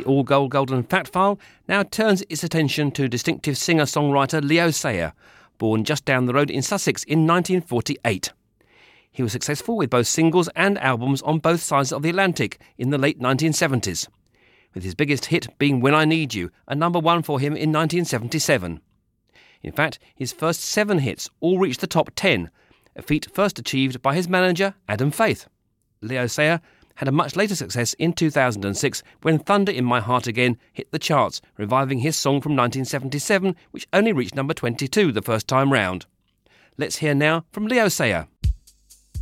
All Gold Golden Fact File now turns its attention to distinctive singer-songwriter Leo Sayer, born just down the road in Sussex in 1948. He was successful with both singles and albums on both sides of the Atlantic in the late 1970s, with his biggest hit being When I Need You, a number one for him in 1977. In fact, his first 7 hits all reached the top 10, a feat first achieved by his manager Adam Faith. Leo Sayer had a much later success in 2006 when Thunder in My Heart Again hit the charts, reviving his song from 1977, which only reached number 22 the first time round. Let's hear now from Leo Sayer.